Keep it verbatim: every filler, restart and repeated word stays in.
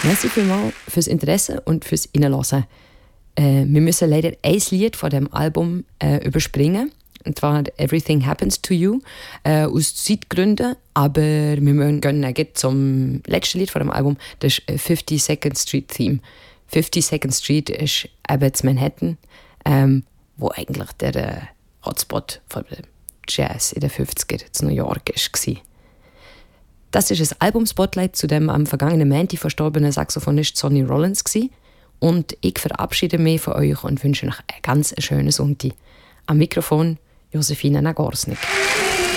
Merci vielmals fürs Interesse und fürs Reinhören. Äh, wir müssen leider ein Lied von dem Album äh, überspringen. Und zwar «Everything Happens to You» äh, aus Zeitgründen. Aber wir müssen gehen zum letzten Lied von dem Album. Das ist fifty-second Street Theme. fifty-second Street ist eben in Manhattan, ähm, wo eigentlich der äh, Hotspot von Jazz in den fünfziger in New York war. Das ist ein Album-Spotlight zu dem am vergangenen Montag verstorbenen Saxophonist Sonny Rollins gewesen. Und ich verabschiede mich von euch und wünsche euch einen ganz schönen Sonntag. Am Mikrofon Josefina Nagorsnik.